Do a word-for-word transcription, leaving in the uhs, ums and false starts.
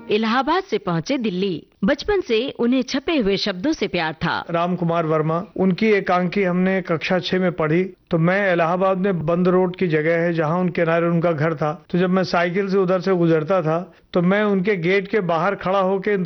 इलाहाबाद से पहुँचे दिल्ली। बचपन से उन्हें छपे हुए शब्दों से प्यार था। राम कुमार वर्मा, उनकी एकांकी हमने कक्षा छह में पढ़ी। तो मैं इलाहाबाद में बंद रोड की जगह है जहां उनके किनारे उनका घर था। तो जब मैं साइकिल से उधर से गुजरता था तो मैं उनके गेट के बाहर खड़ा होकर